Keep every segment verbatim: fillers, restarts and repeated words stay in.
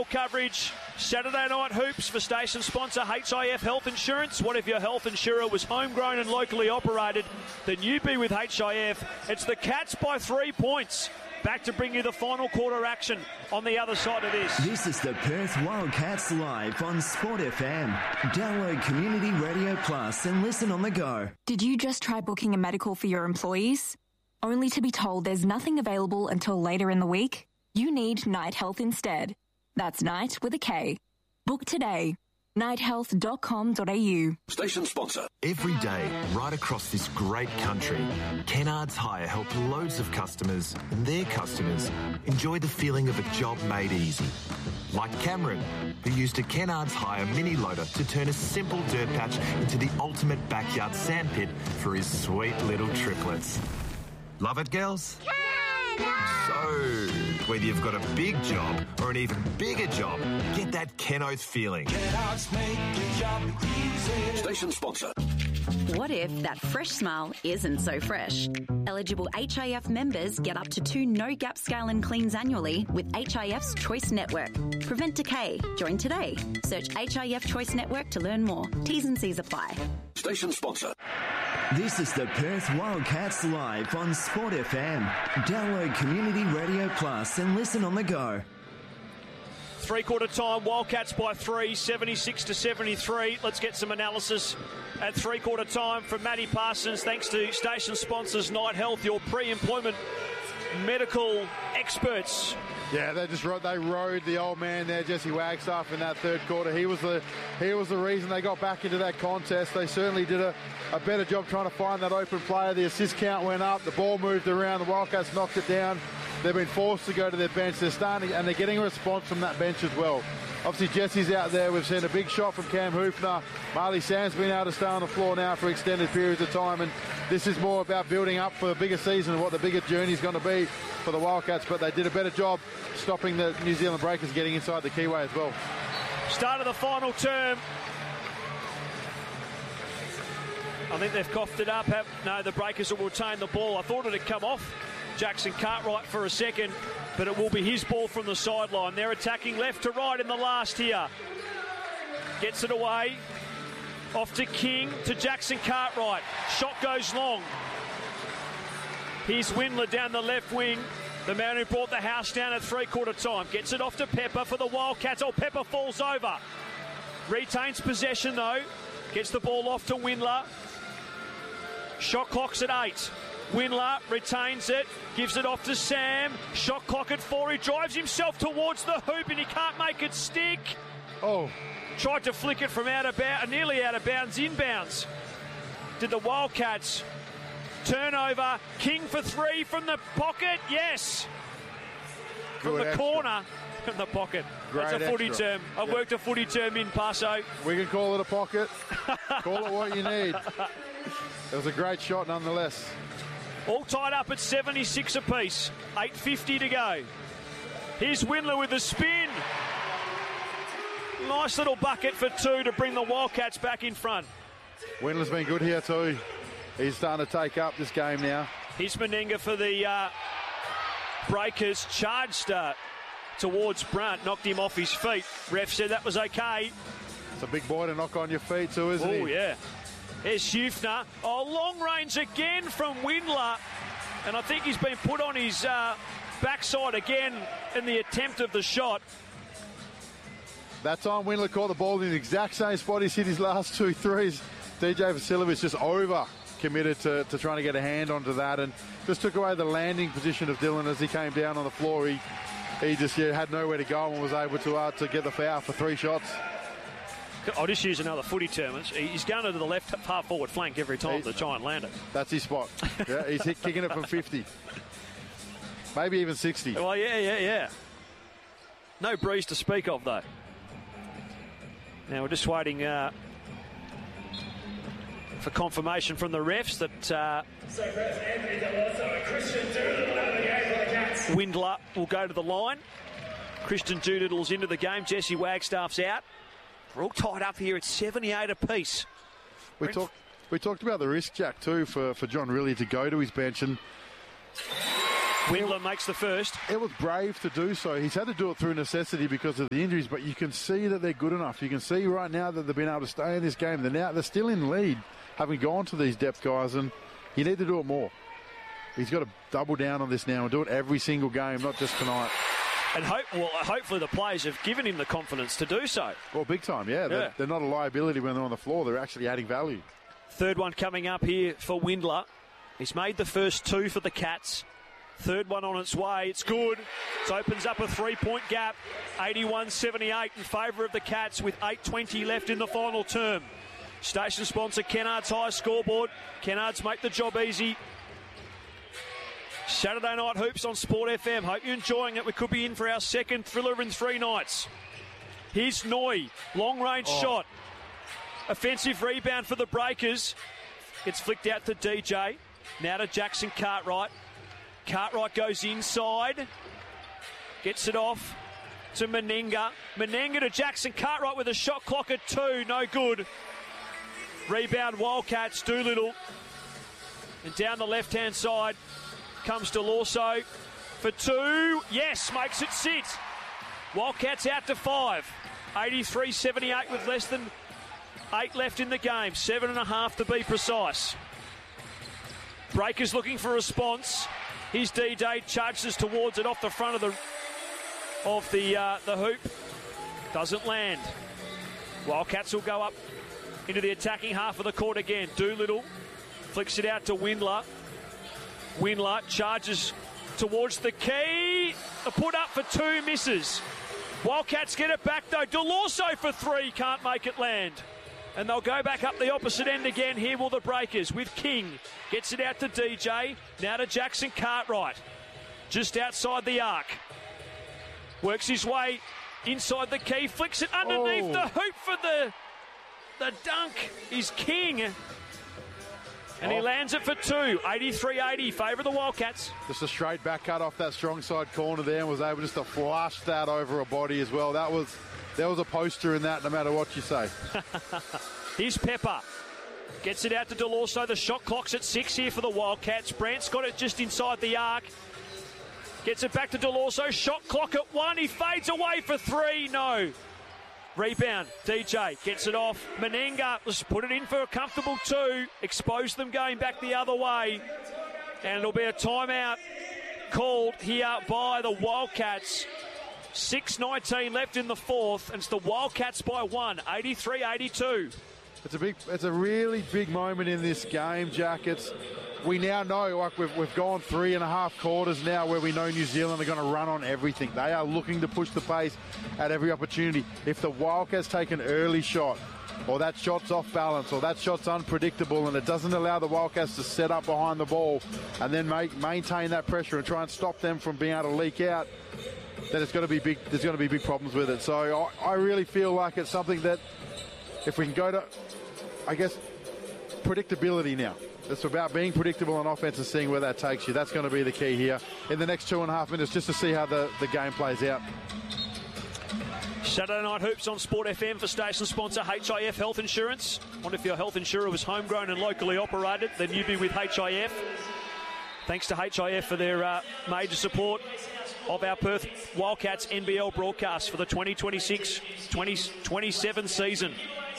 L coverage. Saturday night hoops for station sponsor H I F Health Insurance. What if your health insurer was homegrown and locally operated? Then you be with H I F. It's the Cats by three points. Back to bring you the final quarter action on the other side of this. This is the Perth Wildcats live on Sport F M. Download Community Radio Plus and listen on the go. Did you just try booking a medical for your employees? Only to be told there's nothing available until later in the week? You need Night Health instead. That's Night with a K. Book today. night health dot com dot a u. Station sponsor. Every day, right across this great country, Kennards Hire help loads of customers and their customers enjoy the feeling of a job made easy. Like Cameron, who used a Kennards Hire mini loader to turn a simple dirt patch into the ultimate backyard sandpit for his sweet little triplets. Love it, girls? So, whether you've got a big job or an even bigger job, get that Kenoth feeling. Station sponsor. What if that fresh smile isn't so fresh? Eligible H I F members get up to two no-gap scale and cleans annually with H I F's Choice Network. Prevent decay. Join today. Search H I F Choice Network to learn more. T's and C's apply. Station sponsor. This is the Perth Wildcats live on Sport F M. Download Community Radio Plus and listen on the go. Three-quarter time, Wildcats by three, seventy-six to seventy-three. Let's get some analysis at three-quarter time from Matty Parsons, thanks to station sponsors Night Health, your pre-employment medical experts. Yeah, they just rode, they rode the old man there, Jesse Wagstaff, in that third quarter. He was the he was the reason they got back into that contest. They certainly did a, a better job trying to find that open player. The assist count went up, the ball moved around, the Wildcats knocked it down. They've been forced to go to their bench. They're starting, and they're getting a response from that bench as well. Obviously, Jesse's out there. We've seen a big shot from Cam Hoofner. Marley Sam's been able to stay on the floor now for extended periods of time, and this is more about building up for a bigger season and what the bigger journey is going to be for the Wildcats. But they did a better job stopping the New Zealand Breakers getting inside the keyway as well. Start of the final term. I think they've coughed it up. No, the Breakers will retain the ball. I thought it had come off Jackson Cartwright for a second, but it will be his ball from the sideline. They're attacking left to right in the last here. Gets it away. Off to King, to Jackson Cartwright. Shot goes long. Here's Windler down the left wing. The man who brought the house down at three-quarter time. Gets it off to Pepper for the Wildcats. Oh, Pepper falls over. Retains possession, though. Gets the ball off to Windler. Shot clock's at eight. Windler retains it, gives it off to Sam. Shot clock at four. He drives himself towards the hoop and he can't make it stick. Oh. Tried to flick it from out of bounds, nearly out of bounds, inbounds. Did the Wildcats. Turnover. King for three from the pocket. Yes. From Good the extra. corner. From the pocket. Great That's a footy extra. term. I've Yep. worked a footy term in Paso. We can call it a pocket. Call it what you need. It was a great shot nonetheless. All tied up at seventy-six apiece. eight fifty to go. Here's Windler with the spin. Nice little bucket for two to bring the Wildcats back in front. Windler's been good here too. He's starting to take up this game now. Here's Meninga for the uh, Breakers. Charged uh, towards Brunt. Knocked him off his feet. Ref said that was okay. It's a big boy to knock on your feet too, isn't he? Oh, yeah. There's Hufner. Oh, long range again from Windler. And I think he's been put on his uh, backside again in the attempt of the shot. That time Windler caught the ball in the exact same spot he's hit his last two threes. D J Vasilovic just over committed to, to trying to get a hand onto that and just took away the landing position of Dylan as he came down on the floor. He he just yeah, had nowhere to go and was able to uh, to get the foul for three shots. I'll just use another footy term. He's going to the left half forward flank every time he's, to try and land it. That's his spot. Yeah, he's hit, kicking it from fifty. Maybe even sixty. Well, yeah, yeah, yeah. No breeze to speak of, though. Now we're just waiting uh, for confirmation from the refs that uh, so ref Anthony Deloso, Christian Doolittle out of the game for the Cats. Windler will go to the line. Christian Doolittle's into the game. Jesse Wagstaff's out. We're all tied up here at seventy-eight apiece. We talked we talked about the risk, Jack, too, for, for John Rillie to go to his bench. And Windler makes the first. It was brave to do so. He's had to do it through necessity because of the injuries, but you can see that they're good enough. You can see right now that they've been able to stay in this game. They're now they're still in lead, having gone to these depth guys, and you need to do it more. He's got to double down on this now and do it every single game, not just tonight. And hope, well, hopefully the players have given him the confidence to do so. Well, big time, yeah. yeah. They're, they're not a liability when they're on the floor. They're actually adding value. Third one coming up here for Windler. He's made the first two for the Cats. Third one on its way. It's good. It opens up a three-point gap. eighty-one seventy-eight in favour of the Cats with eight twenty left in the final term. Station sponsor Kennards High Scoreboard. Kennards make the job easy. Saturday Night Hoops on Sport F M. Hope you're enjoying it. We could be in for our second thriller in three nights. Here's Noy. Long-range oh. shot. Offensive rebound for the Breakers. Gets flicked out to D J. Now to Jackson Cartwright. Cartwright goes inside. Gets it off to Meninga. Meninga to Jackson Cartwright with a shot clock at two. No good. Rebound Wildcats. Doolittle. And down the left-hand side comes DeLorso for two. Yes, makes it sit. Wildcats out to five. eighty-three seventy-eight with less than eight left in the game. Seven and a half to be precise. Breakers looking for a response. Here's D J, charges towards it off the front of the of the uh, the hoop. Doesn't land. Wildcats will go up into the attacking half of the court again. Doolittle flicks it out to Windler. Windler charges towards the key. A put up for two, misses. Wildcats get it back though. DeLorso for three, can't make it land. And they'll go back up the opposite end again. Here will the Breakers with King. Gets it out to D J. Now to Jackson Cartwright. Just outside the arc. Works his way inside the key. Flicks it underneath oh. the hoop for the, the dunk is King. And oh. he lands it for two. eighty-three eighty, favour of the Wildcats. Just a straight back cut off that strong side corner there and was able just to flush that over a body as well. That was... There was a poster in that, no matter what you say. Here's Pepper. Gets it out to DeLorso. The shot clock's at six here for the Wildcats. Brant's got it just inside the arc. Gets it back to DeLorso. Shot clock at one. He fades away for three. No. Rebound. D J gets it off. Meninga. Let's put it in for a comfortable two. Expose them going back the other way. And it'll be a timeout called here by the Wildcats. six nineteen left in the fourth, and it's the Wildcats by one, eighty-three eighty-two. It's a big, it's a really big moment in this game, Jack. It's, we now know, like we've, we've gone three and a half quarters now where we know New Zealand are going to run on everything. They are looking to push the pace at every opportunity. If the Wildcats take an early shot, or that shot's off balance, or that shot's unpredictable, and it doesn't allow the Wildcats to set up behind the ball and then make, maintain that pressure and try and stop them from being able to leak out, then it's going to be big. There's going to be big problems with it. So I, I really feel like it's something that, if we can go to, I guess, predictability now. It's about being predictable on offense and seeing where that takes you. That's going to be the key here in the next two and a half minutes, just to see how the, the game plays out. Saturday Night Hoops on Sport F M for station sponsor H I F Health Insurance. Wonder if your health insurer was homegrown and locally operated, then you'd be with H I F. Thanks to H I F for their uh, major support of our Perth Wildcats N B L broadcast for the twenty twenty-six twenty twenty-seven season.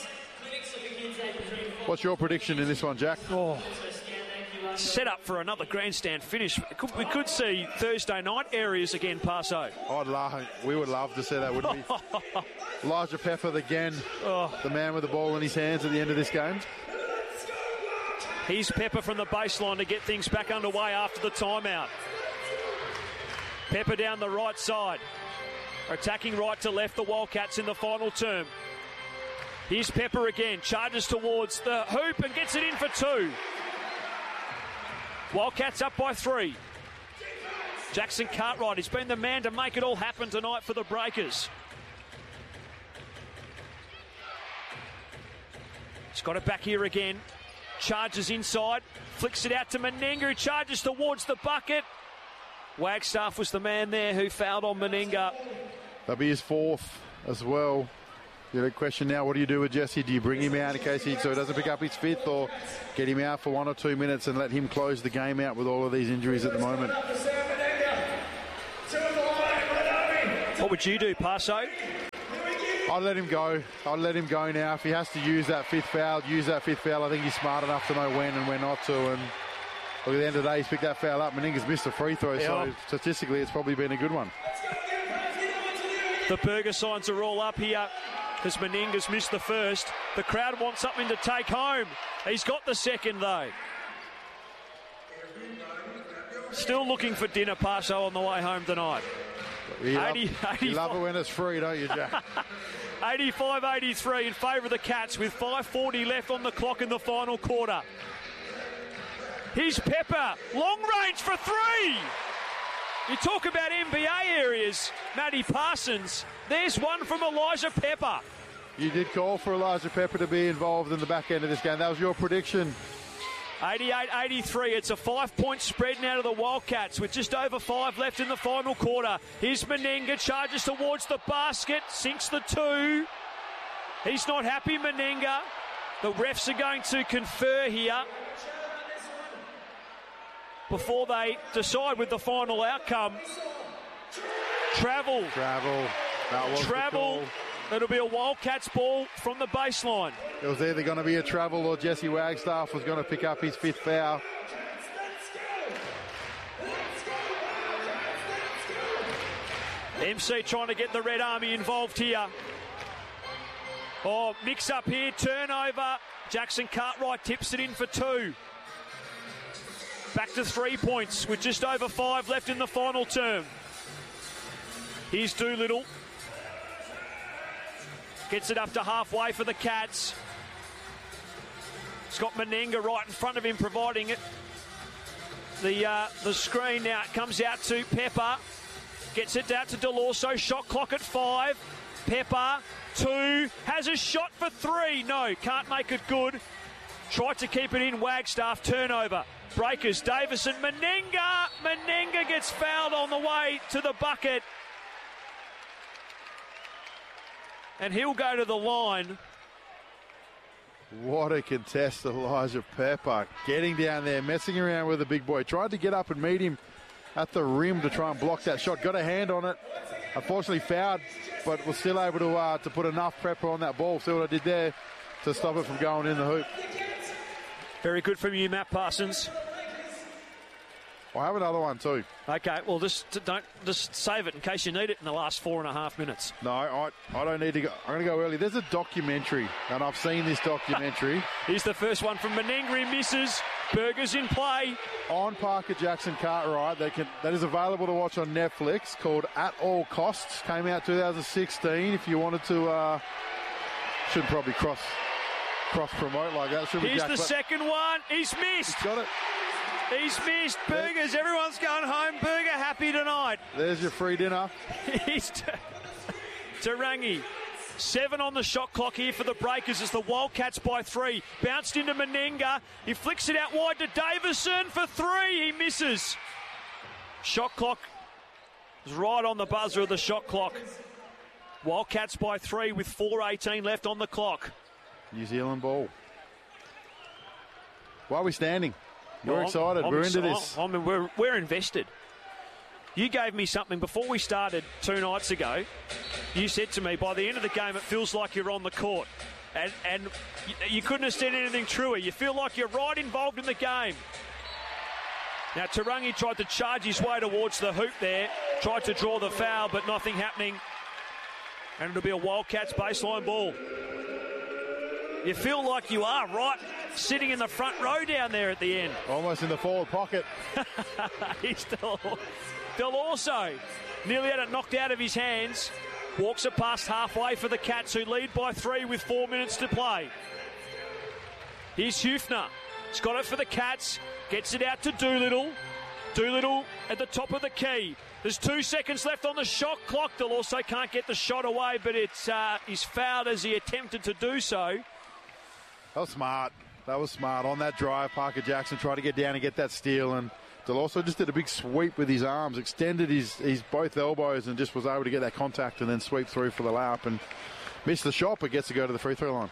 What's your prediction in this one, Jack? Oh, set up for another grandstand finish. We could see Thursday night areas again, Paso. I'd love, we would love to see that, wouldn't we? Elijah Peffer again, oh. the man with the ball in his hands at the end of this game. Here's Pepper from the baseline to get things back underway after the timeout. Pepper down the right side. Attacking right to left, the Wildcats in the final term. Here's Pepper again. Charges towards the hoop and gets it in for two. Wildcats up by three. Jackson Cartwright, he's been the man to make it all happen tonight for the Breakers. He's got it back here again. Charges inside. Flicks it out to Meninga, who charges towards the bucket. Wagstaff was the man there who fouled on Meninga. That'll be his fourth as well. You know, question now, what do you do with Jesse? Do you bring him out in case he so he doesn't pick up his fifth, or get him out for one or two minutes and let him close the game out with all of these injuries at the moment? would you do, Paso? I'd let him go. I'd let him go now. If he has to use that fifth foul, use that fifth foul. I think he's smart enough to know when and when not to. And look, at the end of the day, he's picked that foul up. Meninga's missed a free throw, yeah. So statistically, it's probably been a good one. The burger signs are all up here because Meninga's missed the first. The crowd wants something to take home. He's got the second, though. Still looking for dinner, Paso, on the way home tonight. You love, eighty, you love it when it's free, don't you, Jack? eighty-five eighty-three in favour of the Cats with five forty left on the clock in the final quarter. Here's Pepper, long range for three. You talk about N B A areas, Matty Parsons. There's one from Elijah Pepper. You did call for Elijah Pepper to be involved in the back end of this game. That was your prediction. eighty-eight eighty-three. It's a five-point spread now to the Wildcats with just over five left in the final quarter. Here's Meninga, charges towards the basket, sinks the two. He's not happy, Meninga. The refs are going to confer here before they decide with the final outcome. Travel. Travel. That was Travel. It'll be a Wildcats ball from the baseline. It was either going to be a travel or Jesse Wagstaff was going to pick up his fifth foul. M C trying to get the Red Army involved here. Oh, mix up here, turnover. Jackson Cartwright tips it in for two. Back to three points with just over five left in the final term. Here's Doolittle. Gets it up to halfway for the Cats. Scott Meninga right in front of him providing it. The uh, the screen now comes out to Pepper. Gets it out to DeLorso. Shot clock at five. Pepper, two. Has a shot for three. No, can't make it good. Tried to keep it in. Wagstaff, turnover. Breakers, Davison, Meninga. Meninga gets fouled on the way to the bucket. And he'll go to the line. What a contest, Elijah Pepper. Getting down there, messing around with the big boy. Tried to get up and meet him at the rim to try and block that shot. Got a hand on it. Unfortunately fouled, but was still able to uh, to put enough pressure on that ball. See what I did there to stop it from going in the hoop. Very good from you, Matt Parsons. I have another one too. Okay, well, just don't just save it in case you need it in the last four and a half minutes. No, I, I don't need to go. I'm going to go early. There's a documentary, and I've seen this documentary. Here's the first one from Meninga. He misses. Burgers in play. On Parker Jackson Cartwright, that, can, that is available to watch on Netflix, called At All Costs. Came out two thousand sixteen. If you wanted to, uh, should probably cross cross promote like that. Should Here's Jack the Cl- second one. He's missed. He's got it. He's missed. Burgers. Everyone's going home. Burger happy tonight. There's your free dinner. He's t- Tarangi. Seven on the shot clock here for the Breakers as the Wildcats by three. Bounced into Meninga. He flicks it out wide to Davison for three. He misses. Shot clock is right on the buzzer of the shot clock. Wildcats by three with four eighteen left on the clock. New Zealand ball. Why are we standing? You're well, excited. I'm, we're I'm into exci- this. I mean, we're, we're invested. You gave me something before we started two nights ago. You said to me, by the end of the game, it feels like you're on the court. And, and you, you couldn't have said anything truer. You feel like you're right involved in the game. Now, Tarangi tried to charge his way towards the hoop there. Tried to draw the foul, but nothing happening. And it'll be a Wildcats baseline ball. You feel like you are right sitting in the front row down there at the end. Almost in the forward pocket. He's still... DeLorso nearly had it knocked out of his hands. Walks it past halfway for the Cats, who lead by three with four minutes to play. Here's Hufner. He's got it for the Cats. Gets it out to Doolittle. Doolittle at the top of the key. There's two seconds left on the shot clock. DeLorso can't get the shot away, but it's uh, he's fouled as he attempted to do so. That was smart. That was smart. On that drive, Parker Jackson tried to get down and get that steal, and DeLorso just did a big sweep with his arms, extended his, his both elbows and just was able to get that contact and then sweep through for the layup and missed the shot, but gets to go to the free throw line.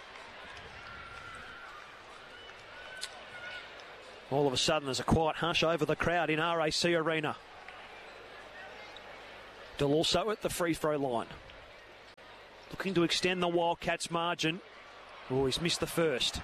All of a sudden, there's a quiet hush over the crowd in R A C Arena. Still also at the free throw line. Looking to extend the Wildcats' margin. Oh, he's missed the first.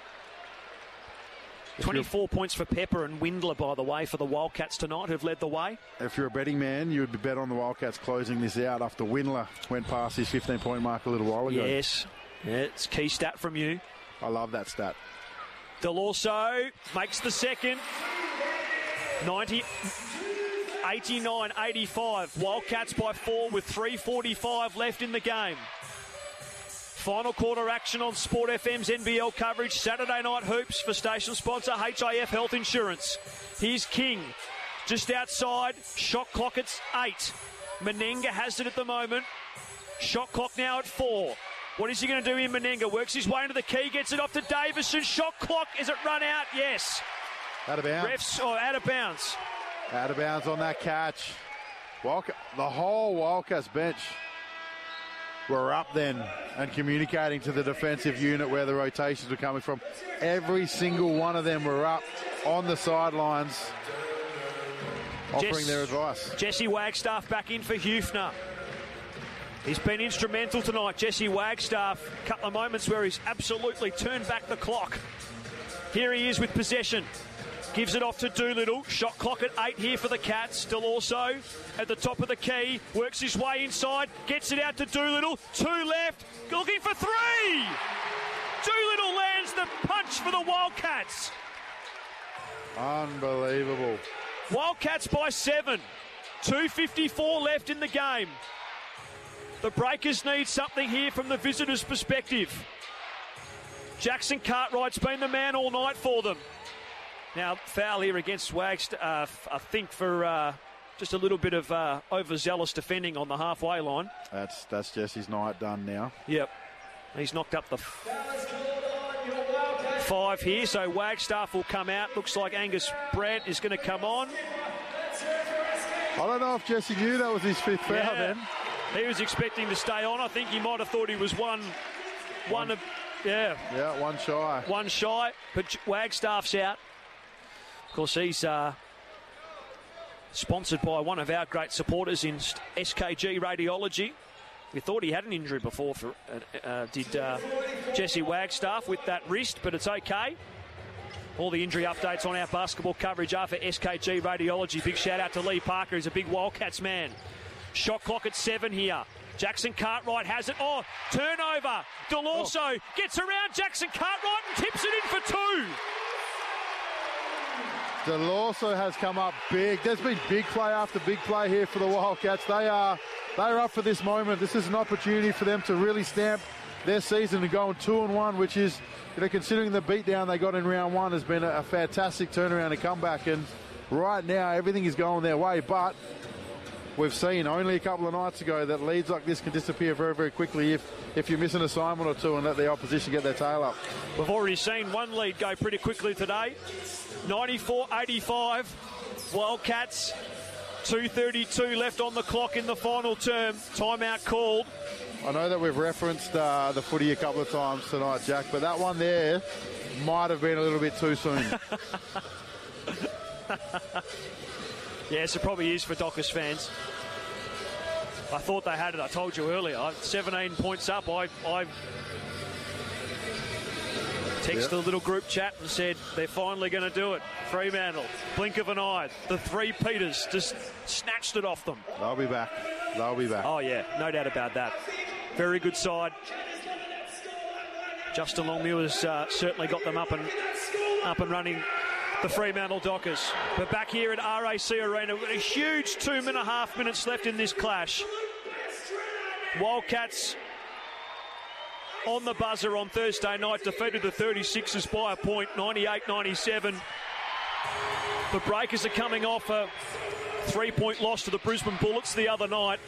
twenty-four points for Pepper and Windler, by the way, for the Wildcats tonight, who've led the way. If you're a betting man, you would be bet on the Wildcats closing this out after Windler went past his fifteen-point mark a little while ago. Yes, yeah, it's a key stat from you. I love that stat. Delorso makes the second. ninety, eighty-nine eighty-five. Wildcats by four with three forty-five left in the game. Final quarter action on Sport F M's N B L coverage. Saturday Night Hoops for station sponsor H I F Health Insurance. Here's King. Just outside. Shot clock at eight. Menenga has it at the moment. Shot clock now at four. What is he going to do here, Menenga? Works his way into the key. Gets it off to Davison. Shot clock. Is it run out? Yes. Out of bounds. Refs, oh, out of bounds. Out of bounds on that catch. Wildcat, the whole Wildcats bench were up then and communicating to the defensive unit where the rotations were coming from. Every single one of them were up on the sidelines offering Jess, their advice. Jesse Wagstaff back in for Hufner. He's been instrumental tonight. Jesse Wagstaff, a couple of moments where he's absolutely turned back the clock. Here he is with possession. Gives it off to Doolittle. Shot clock at eight here for the Cats. Still also at the top of the key. Works his way inside. Gets it out to Doolittle. Two left. Looking for three. Doolittle lands the punch for the Wildcats. Unbelievable. Wildcats by seven. two fifty-four left in the game. The Breakers need something here from the visitors' perspective. Jackson Cartwright's been the man all night for them. Now, foul here against Wags, uh, I think, for uh, just a little bit of uh, overzealous defending on the halfway line. That's that's Jesse's night done now. Yep. He's knocked up the f- five here, so Wagstaff will come out. Looks like Angus Brandt is going to come on. I don't know if Jesse knew that was his fifth foul yeah. then. He was expecting to stay on. I think he might have thought he was one, one, one of, yeah. Yeah, one shy. One shy, but Wagstaff's out. Of course, he's uh, sponsored by one of our great supporters in S K G Radiology. We thought he had an injury before, for, uh, uh, did uh, Jesse Wagstaff with that wrist, but it's okay. All the injury updates on our basketball coverage are for S K G Radiology. Big shout out to Lee Parker, he's a big Wildcats man. Shot clock at seven here. Jackson Cartwright has it. Oh, turnover. Delorso oh. gets around Jackson Cartwright and tips it in for two. Delorso has come up big. There's been big play after big play here for the Wildcats. They are they're up for this moment. This is an opportunity for them to really stamp their season and going two and one, which is, you know, considering the beatdown they got in round one, has been a, a fantastic turnaround and comeback. And right now everything is going their way. But we've seen only a couple of nights ago that leads like this can disappear very, very quickly if if you miss an assignment or two and let the opposition get their tail up. We've already seen one lead go pretty quickly today. ninety-four eighty-five, Wildcats, two thirty-two left on the clock in the final term. Timeout called. I know that we've referenced uh, the footy a couple of times tonight, Jack, but that one there might have been a little bit too soon. Yes, it probably is for Dockers fans. I thought they had it. I told you earlier. seventeen points up. I, I texted yep. the little group chat and said they're finally going to do it. Fremantle, blink of an eye. The three Peters just snatched it off them. They'll be back. They'll be back. Oh, yeah. No doubt about that. Very good side. Justin Longmuir has uh, certainly got them up and up and running, the Fremantle Dockers. But back here at R A C Arena, we've got a huge two and a half minutes left in this clash. Wildcats on the buzzer on Thursday night defeated the thirty-sixers by a point, ninety-eight ninety-seven. The Breakers are coming off a three-point loss to the Brisbane Bullets the other night.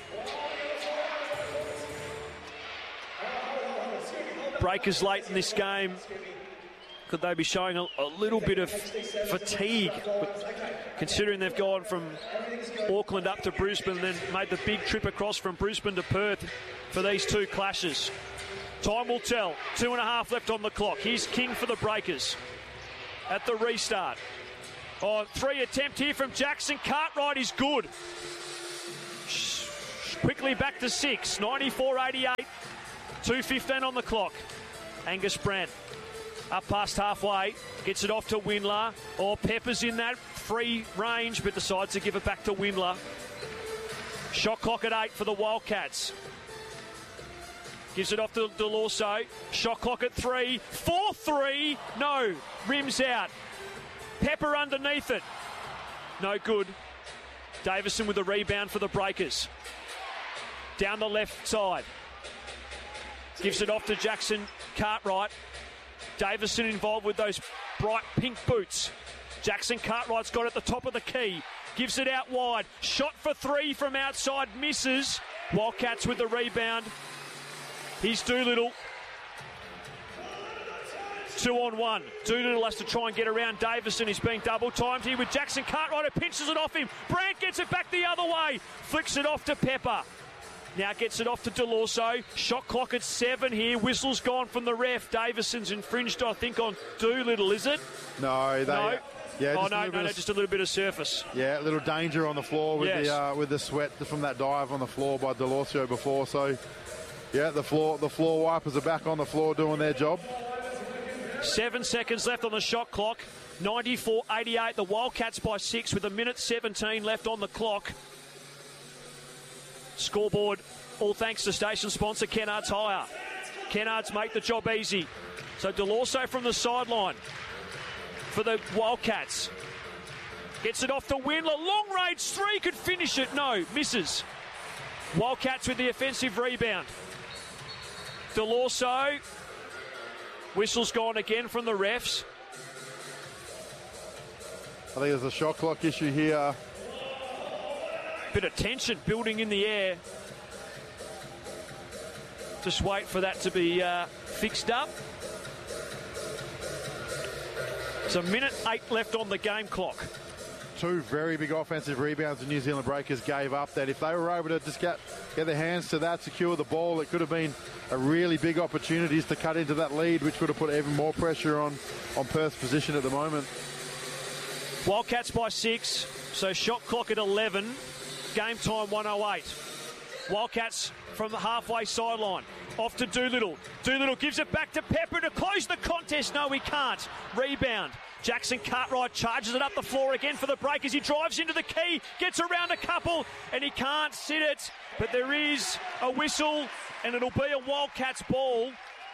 Breakers late in this game. Could they be showing a, a little bit of fatigue, considering they've gone from Auckland up to Brisbane, then made the big trip across from Brisbane to Perth for these two clashes? Time will tell. Two and a half left on the clock. Here's King for the Breakers at the restart. Oh, three attempt here from Jackson Cartwright is good. Quickly back to six. ninety-four eighty-eight. two fifteen on the clock. Angus Brandt up past halfway. Gets it off to Windler. Or Pepper's in that free range, but decides to give it back to Windler. Shot clock at eight for the Wildcats. Gives it off to Delorso. Shot clock at three. four three. No. Rims out. Pepper underneath it. No good. Davison with the rebound for the Breakers. Down the left side. Gives it off to Jackson Cartwright. Davison involved with those bright pink boots. Jackson Cartwright's got it at the top of the key. Gives it out wide. Shot for three from outside. Misses. Wildcats with the rebound. Here's Doolittle. Two on one. Doolittle has to try and get around Davison. He's being double-timed here with Jackson Cartwright, who pinches it off him. Brandt gets it back the other way. Flicks it off to Pepper. Now gets it off to Delorso. Shot clock at seven here. Whistle's gone from the ref. Davison's infringed, I think, on Doolittle, is it? No, they... No. Yeah, oh, no, no, no, just a little bit of surface. Yeah, a little danger on the floor with yes. the uh, with the sweat from that dive on the floor by Delorso before. So, yeah, the floor the floor wipers are back on the floor doing their job. Seven seconds left on the shot clock. ninety-four eighty-eight. The Wildcats by six with a minute seventeen left on the clock. Scoreboard, all thanks to station sponsor Kennards Hire. Kennards make the job easy. So Delorso from the sideline for the Wildcats. Gets it off to Windler. Long range three, could finish it. No, misses. Wildcats with the offensive rebound. Delorso. Whistle's gone again from the refs. I think there's a shot clock issue here. Bit of tension building in the air. Just wait for that to be uh, fixed up. It's a minute eight left on the game clock. Two very big offensive rebounds the New Zealand Breakers gave up. That if they were able to just get, get their hands to that, secure the ball, it could have been a really big opportunity to cut into that lead, which would have put even more pressure on, on Perth's position at the moment. Wildcats by six, so shot clock at eleven. Game time one oh eight. Wildcats from the halfway sideline. Off to Doolittle. Doolittle gives it back to Pepper to close the contest. No, he can't. Rebound. Jackson Cartwright charges it up the floor again for the Breakers. He drives into the key, gets around a couple, and he can't sit it. But there is a whistle, and it'll be a Wildcats ball.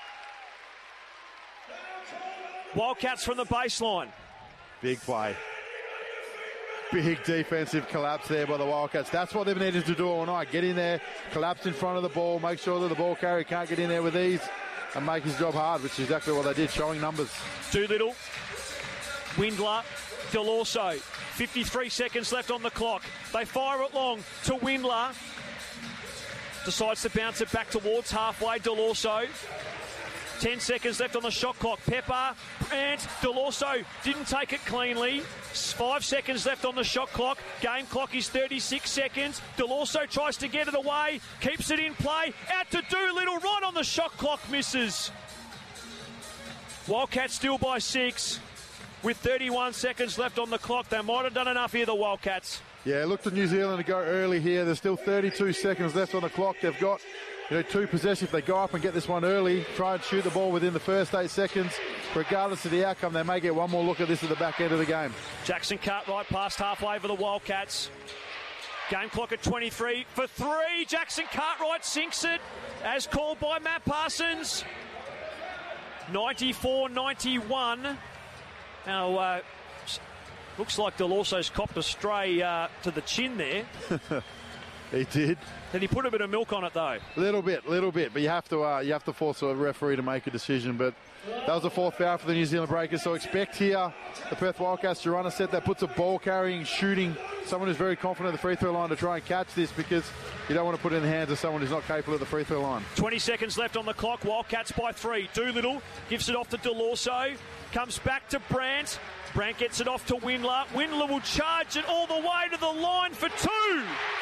Wildcats from the baseline. Big play. Big defensive collapse there by the Wildcats. That's what they've needed to do all night. Get in there, collapse in front of the ball, make sure that the ball carrier can't get in there with ease and make his job hard, which is exactly what they did, showing numbers. Doolittle, Windler, Delorso. fifty-three seconds left on the clock. They fire it long to Windler. Decides to bounce it back towards halfway, Delorso. Ten seconds left on the shot clock. Pepper and Delorso didn't take it cleanly. Five seconds left on the shot clock. Game clock is thirty-six seconds. Delorso tries to get it away. Keeps it in play. Out to Doolittle. Right on the shot clock. Misses. Wildcats still by six. With thirty-one seconds left on the clock. They might have done enough here, the Wildcats. Yeah, look to New Zealand to go early here. There's still thirty-two seconds left on the clock. They've got, you know, two possessions. If they go up and get this one early, try and shoot the ball within the first eight seconds. Regardless of the outcome, they may get one more look at this at the back end of the game. Jackson Cartwright past halfway for the Wildcats. Game clock at twenty-three for three. Jackson Cartwright sinks it, as called by Matt Parsons. ninety-four ninety-one. Now, uh, looks like Delorso's copped a stray uh, to the chin there. He did. Did he put a bit of milk on it though? Little bit, little bit. But you have to, uh, you have to force a referee to make a decision. But that was a fourth foul for the New Zealand Breakers. So expect here the Perth Wildcats to run a set that puts a ball carrying, shooting, someone who's very confident at the free throw line to try and catch this, because you don't want to put it in the hands of someone who's not capable at the free throw line. twenty seconds left on the clock. Wildcats by three. Doolittle gives it off to Delorso. Comes back to Brandt. Brandt gets it off to Windler. Windler will charge it all the way to the line for two.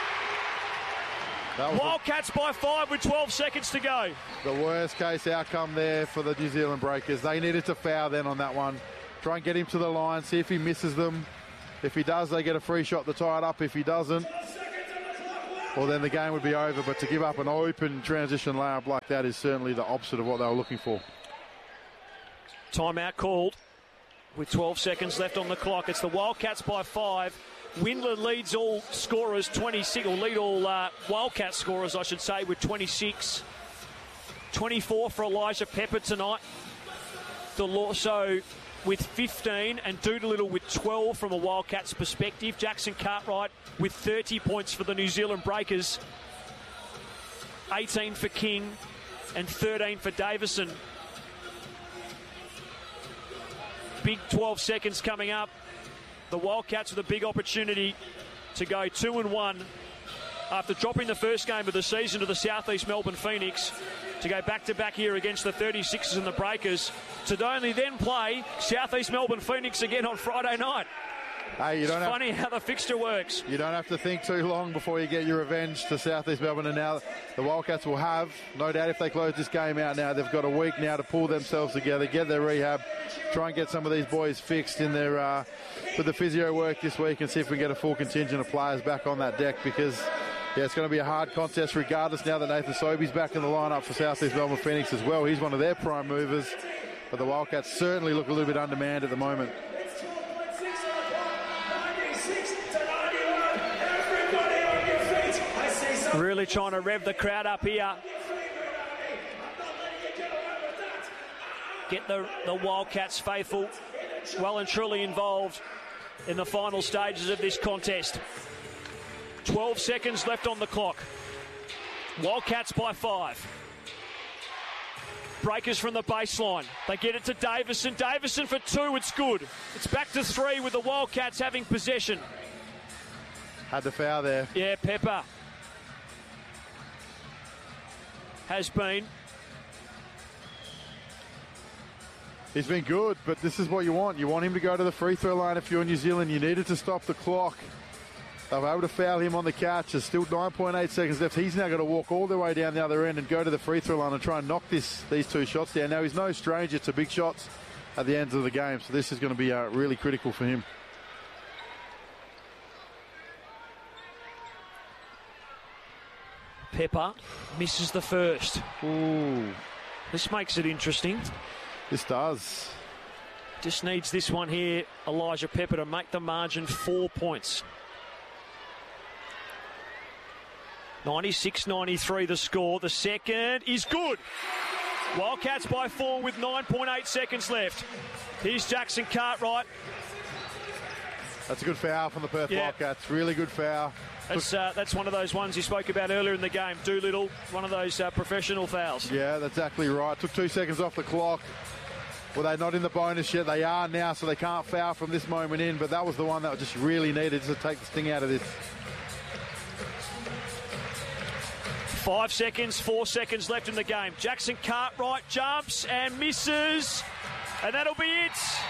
Wildcats by five with twelve seconds to go. The worst case outcome there for the New Zealand Breakers. They needed to foul then on that one. Try and get him to the line, see if he misses them. If he does, they get a free shot to tie it up. If he doesn't, well, then the game would be over. But to give up an open transition layup like that is certainly the opposite of what they were looking for. Timeout called with twelve seconds left on the clock. It's the Wildcats by five. Windler leads all scorers, twenty-six, or lead all uh, Wildcats scorers, I should say, with twenty-six. twenty-four for Elijah Pepper tonight. Delorso with fifteen and Doolittle with twelve from a Wildcats perspective. Jackson Cartwright with thirty points for the New Zealand Breakers. eighteen for King and thirteen for Davison. Big twelve seconds coming up. The Wildcats with a big opportunity to go two and one after dropping the first game of the season to the South East Melbourne Phoenix, to go back-to-back here against the thirty-sixers and the Breakers, to only then play South East Melbourne Phoenix again on Friday night. Hey, you don't it's have, funny how the fixture works. You don't have to think too long before you get your revenge to South East Melbourne, and now the Wildcats will have, no doubt, if they close this game out now, they've got a week now to pull themselves together, get their rehab, try and get some of these boys fixed in their uh, with the physio work this week, and see if we get a full contingent of players back on that deck, because yeah, it's going to be a hard contest regardless now that Nathan Sobey's back in the lineup for South East Melbourne Phoenix as well. He's one of their prime movers, but the Wildcats certainly look a little bit undermanned at the moment. Really trying to rev the crowd up here. Get the, the Wildcats faithful well and truly involved in the final stages of this contest. twelve seconds left on the clock. Wildcats by five. Breakers from the baseline. They get it to Davison. Davison for two. It's good. It's back to three with the Wildcats having possession. Had the foul there. Yeah, Pepper has been. He's been good, but this is what you want. You want him to go to the free throw line if you're New Zealand. You needed to stop the clock. They were able to foul him on the catch. There's still nine point eight seconds left. He's now got to walk all the way down the other end and go to the free throw line and try and knock this these two shots down. Now, he's no stranger to big shots at the end of the game, so this is going to be uh, really critical for him. Pepper misses the first. Ooh. This makes it interesting. This does. Just needs this one here, Elijah Pepper, to make the margin four points. ninety-six ninety-three the score. The second is good. Wildcats by four with nine point eight seconds left. Here's Jackson Cartwright. That's a good foul from the Perth Yeah. Wildcats. Really good foul. That's, uh, that's one of those ones you spoke about earlier in the game. Doolittle, one of those uh, professional fouls. Yeah, that's exactly right. Took two seconds off the clock. Well, they're not in the bonus yet. They are now, so they can't foul from this moment in. But that was the one that just really needed to take the sting out of this. Five seconds, four seconds left in the game. Jackson Cartwright jumps and misses. And that'll be it.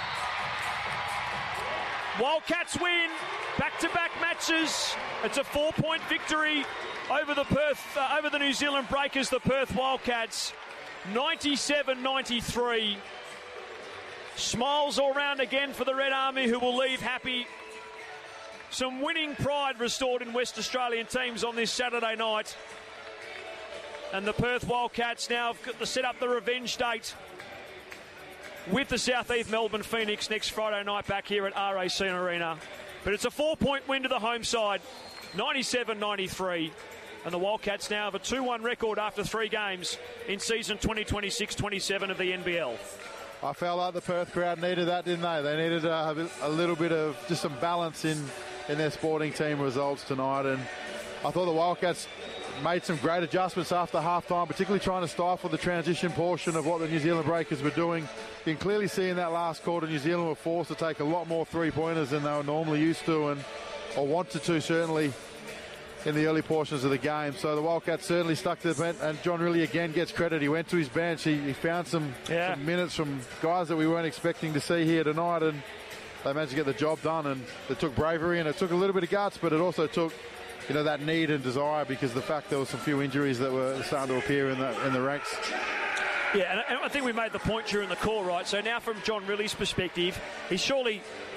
Wildcats win. Back-to-back matches. It's a four-point victory over the Perth, uh, over the New Zealand Breakers, the Perth Wildcats. ninety-seven ninety-three. Smiles all round again for the Red Army, who will leave happy. Some winning pride restored in West Australian teams on this Saturday night. And the Perth Wildcats now have got to set up the revenge date with the South East Melbourne Phoenix next Friday night back here at R A C Arena. But it's a four-point win to the home side, ninety-seven ninety-three. And the Wildcats now have a two one record after three games in season twenty twenty-six twenty-seven of the N B L. I felt like the Perth crowd needed that, didn't they? They needed uh, a little bit of just some balance in, in their sporting team results tonight. And I thought the Wildcats made some great adjustments after half-time, particularly trying to stifle the transition portion of what the New Zealand Breakers were doing. You can clearly see in that last quarter, New Zealand were forced to take a lot more three-pointers than they were normally used to, and or wanted to, certainly, in the early portions of the game. So the Wildcats certainly stuck to the bench, and John Rillie again gets credit. He went to his bench. He, he found some, yeah. some minutes from guys that we weren't expecting to see here tonight, and they managed to get the job done. And it took bravery, and it took a little bit of guts, but it also took, you know, that need and desire, because the fact there were some few injuries that were starting to appear in the in the ranks. Yeah, and I think we made the point during the call, right? So now from John Rillie's perspective, he's surely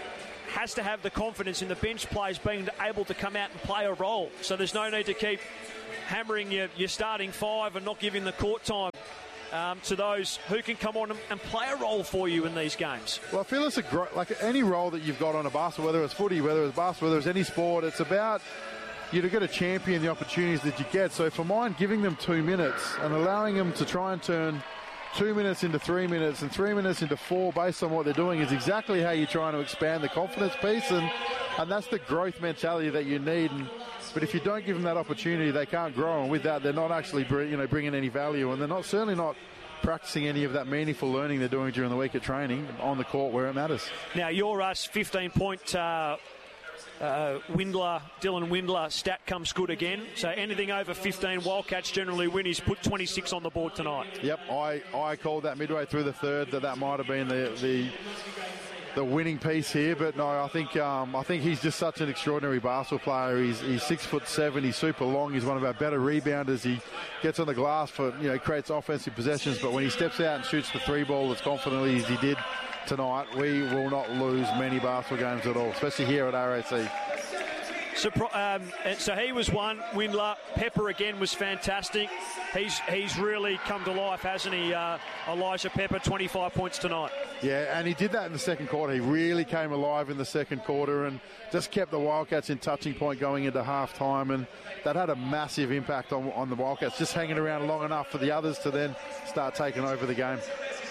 has to have the confidence in the bench players being able to come out and play a role. So there's no need to keep hammering your, your starting five and not giving the court time um, to those who can come on and, and play a role for you in these games. Well, I feel it's a great, like any role that you've got on a basketball, whether it's footy, whether it's basketball, whether it's any sport, it's about you to get a champion the opportunities that you get. So for mine, giving them two minutes and allowing them to try and turn two minutes into three minutes and three minutes into four based on what they're doing is exactly how you're trying to expand the confidence piece, and, and that's the growth mentality that you need. And, but if you don't give them that opportunity, they can't grow, and with that, they're not actually you know bringing any value, and they're not certainly not practicing any of that meaningful learning they're doing during the week at training on the court where it matters. Now, your us fifteen-point uh, uh, Windler, Dylan Windler stat comes good again. So anything over fifteen, Wildcats generally win. He's put twenty-six on the board tonight. Yep, I, I called that midway through the third that that might have been the the the winning piece here, but no, I think um, I think he's just such an extraordinary basketball player. He's he's six foot seven. He's super long. He's one of our better rebounders. He gets on the glass for you know creates offensive possessions, but when he steps out and shoots the three ball as confidently as he did tonight, we will not lose many basketball games at all, especially here at R A C. So, um, so he was one, Windler. Pepper again was fantastic. He's he's really come to life, hasn't he, uh, Elijah Pepper, twenty-five points tonight. Yeah, and he did that in the second quarter. He really came alive in the second quarter and just kept the Wildcats in touching point going into halftime, and that had a massive impact on, on the Wildcats, just hanging around long enough for the others to then start taking over the game.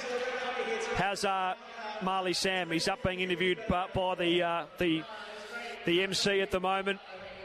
How's uh, Marley Sam? He's up being interviewed by, by the uh, the the M C at the moment.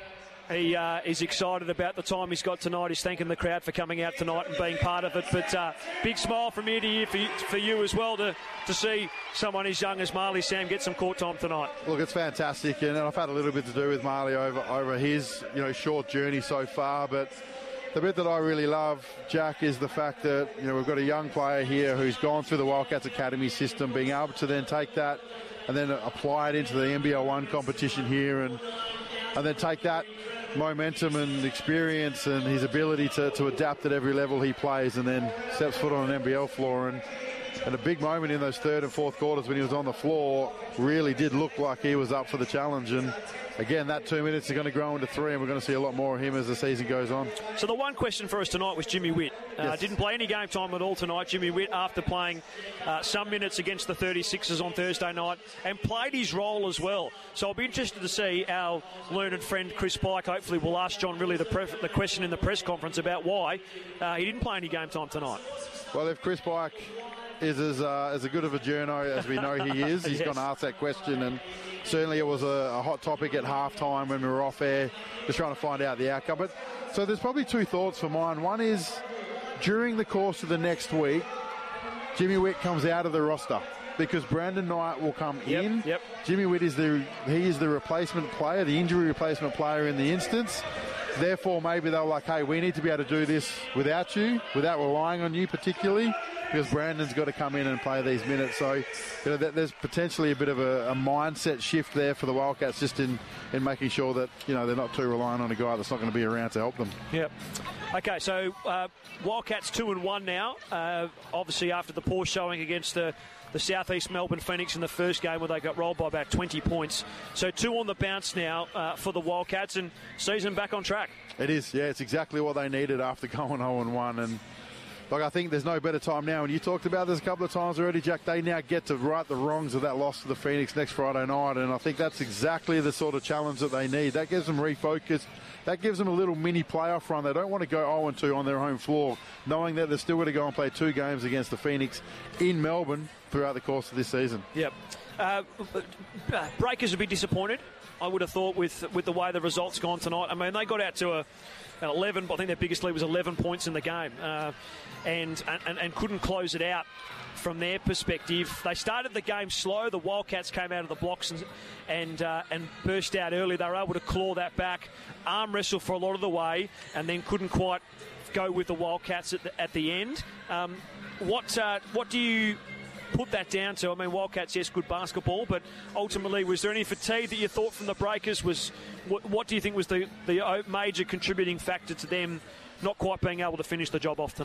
He uh, is excited about the time he's got tonight. He's thanking the crowd for coming out tonight and being part of it. But uh, big smile from ear to ear for you, for you as well to, to see someone as young as Marley Sam get some court time tonight. Look, it's fantastic, and I've had a little bit to do with Marley over over his you know short journey so far. But the bit that I really love, Jack, is the fact that you know we've got a young player here who's gone through the Wildcats Academy system, being able to then take that and then apply it into the N B L one competition here, and and then take that momentum and experience and his ability to, to adapt at every level he plays, and then steps foot on an N B L floor. And, and a big moment in those third and fourth quarters when he was on the floor really did look like he was up for the challenge. And again, that two minutes are going to grow into three, and we're going to see a lot more of him as the season goes on. So the one question for us tonight was Jimmy Witt. Uh, yes. Didn't play any game time at all tonight. Jimmy Witt, after playing uh, some minutes against the thirty-sixers on Thursday night, and played his role as well. So I'll be interested to see our learned friend Chris Pike. Hopefully we'll ask John Rillie the, pre- the question in the press conference about why uh, he didn't play any game time tonight. Well, if Chris Pike is as, uh, as good of a journo as we know he is, he's yes. going to ask that question, and certainly it was a, a hot topic at halftime when we were off air, just trying to find out the outcome. But so there's probably two thoughts for mine. One is, during the course of the next week, Jimmy Witt comes out of the roster because Brandon Knight will come yep, in. Yep. Jimmy Witt is the he is the replacement player, the injury replacement player in the instance. Therefore, maybe they're like, hey, we need to be able to do this without you, without relying on you particularly, because Brandon's got to come in and play these minutes. So, you know, there's potentially a bit of a, a mindset shift there for the Wildcats, just in, in making sure that, you know, they're not too reliant on a guy that's not going to be around to help them. Yep. Okay, so uh, Wildcats two and one now. Uh, obviously, after the poor showing against the the Southeast Melbourne Phoenix in the first game where they got rolled by about twenty points. So two on the bounce now uh, for the Wildcats, and season back on track. It is, yeah. It's exactly what they needed after going oh and one. And look, I think there's no better time now. And you talked about this a couple of times already, Jack. They now get to right the wrongs of that loss to the Phoenix next Friday night. And I think that's exactly the sort of challenge that they need. That gives them refocus. That gives them a little mini playoff run. They don't want to go oh and two on their home floor, knowing that they're still going to go and play two games against the Phoenix in Melbourne throughout the course of this season. Yep. Uh, Breakers would be disappointed, I would have thought, with with the way the results gone tonight. I mean, they got out to a, an eleven, I think their biggest lead was eleven points in the game, uh, and, and and couldn't close it out. From their perspective, they started the game slow. The Wildcats came out of the blocks and and, uh, and burst out early. They were able to claw that back, arm wrestle for a lot of the way, and then couldn't quite go with the Wildcats at the, at the end. Um, what uh, what do you put that down to? I mean, Wildcats, yes, good basketball, but ultimately, was there any fatigue that you thought from the Breakers? Was what, what do you think was the the major contributing factor to them not quite being able to finish the job off tonight?